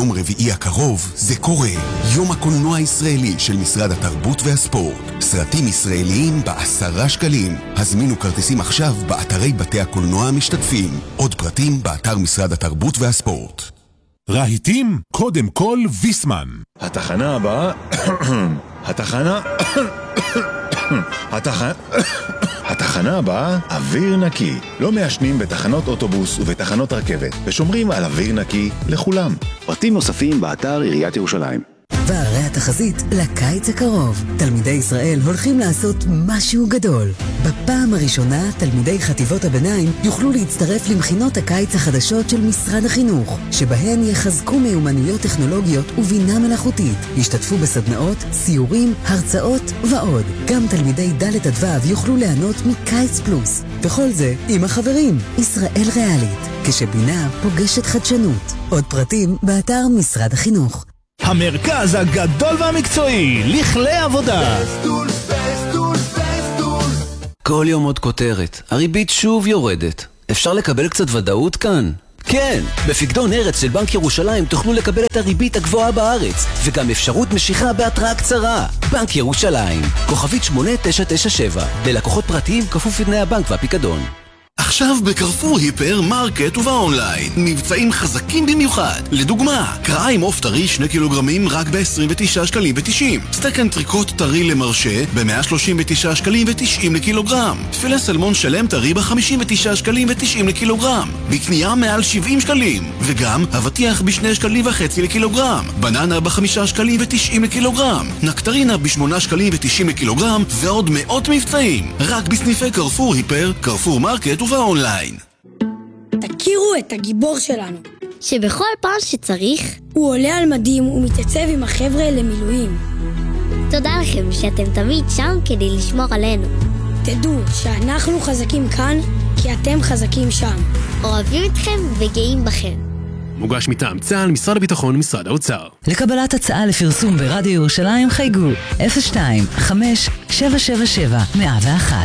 ביום רביעי הקרוב זה קורה. יום הקולנוע הישראלי של משרד התרבות והספורט. סרטים ישראליים ב10 שקלים. הזמינו כרטיסים עכשיו באתרי בתי הקולנוע המשתתפים. עוד פרטים באתר משרד התרבות והספורט. רהיטים, קודם כל ויסמן. התחנה הבאה... התחנה הבאה, אוויר נקי. לא מעשנים בתחנות אוטובוס ובתחנות רכבת, ושומרים על אוויר נקי לכולם. פרטים נוספים באתר עיריית ירושלים. והרי התחזית לקיץ הקרוב. תלמידי ישראל הולכים לעשות משהו גדול. בפעם הראשונה, תלמידי חטיבות הביניים יוכלו להצטרף למכינות הקיץ החדשות של משרד החינוך, שבהן יחזקו מיומנויות טכנולוגיות ובינה מלאכותית. ישתתפו בסדנאות, סיורים, הרצאות ועוד. גם תלמידי ד' עד ו' יוכלו ליהנות מקיץ פלוס. וכל זה עם החברים. ישראל ריאלית, כשבינה פוגשת חדשנות. עוד פרטים באתר משרד החינוך. המרכז הגדול והמקצועי, לכלי עבודה. כל יום עוד כותרת, הריבית שוב יורדת. אפשר לקבל קצת ודאות כאן? כן, בפקדון ארץ של בנק ירושלים תוכלו לקבל את הריבית הגבוהה בארץ, וגם אפשרות משיכה בהתראה קצרה. בנק ירושלים, כוכבית 8997, ללקוחות פרטיים כפוף לתנאי הבנק והפיקדון. עכשיו בקרפור היפר מרקט ובאונליין מבצעים חזקים במיוחד. לדוגמה, קרעיים עוף טרי 2 קילוגרמים רק ב-29 שקלים ו-90. סטייק אנטריקוט טרי למרשה ב-139 שקלים ו-90 לקילוגרם. תפילה סלמון שלם טרי ב-59 שקלים ו-90 לקילוגרם. בקנייה מעל 70 שקלים. וגם אבטיח ב2 שקלים וחצי לקילוגרם. בננה ב5 שקלים ו-90 לקילוגרם. נקטרינה ב8 שקלים ו-90 לקילוגרם. ועוד מאות מבצעים. רק בסניפי קרפור היפר, קרפור מרקט ובאונליין. תכירו את הגיבור שלנו, שבכל פעם שצריך הוא עולה על מדים ומתייצב עם החבר'ה למילואים. תודה לכם שאתם תמיד שם כדי לשמור עלינו. תדעו שאנחנו חזקים כאן כי אתם חזקים שם. אוהבים אתכם וגאים בכם. מוגש מטעם צה"ל, משרד הביטחון ומשרד האוצר. לקבלת הצעה לפרסום ברדיו ירושלים חייגו 02-5-777-101.